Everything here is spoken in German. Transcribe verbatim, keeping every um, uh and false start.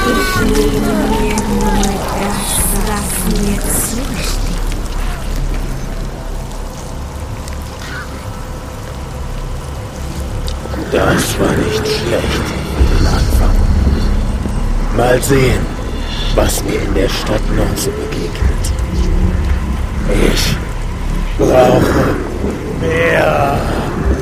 Ich nehme mir nur das, was mir zusteht. Das war nicht schlecht für den Anfang. Mal sehen, was mir in der Stadt noch so begegnet. Ich brauche mehr.